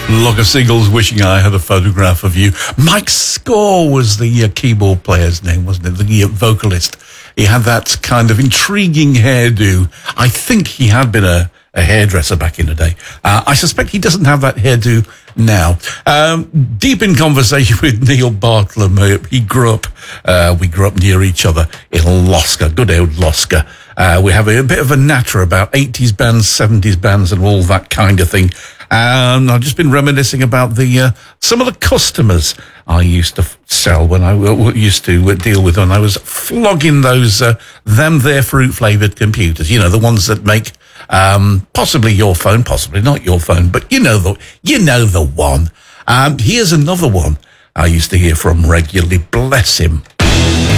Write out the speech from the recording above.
Logger Seagulls wishing I had a photograph of you. Mike Score was the keyboard player's name, wasn't it? The vocalist. He had that kind of intriguing hairdo. I think he had been a hairdresser back in the day. I suspect he doesn't have that hairdo now. Deep in conversation with Neil Bartlam. We grew up near each other in Losca, good old Losca. We have a bit of a natter about 80s bands, 70s bands and all that kind of thing. And I've just been reminiscing about some of the customers I used to sell when I used to deal with when I was flogging those their fruit-flavoured computers. You know, the ones that make possibly your phone, possibly not your phone, but you know the one. Here's another one I used to hear from regularly. Bless him.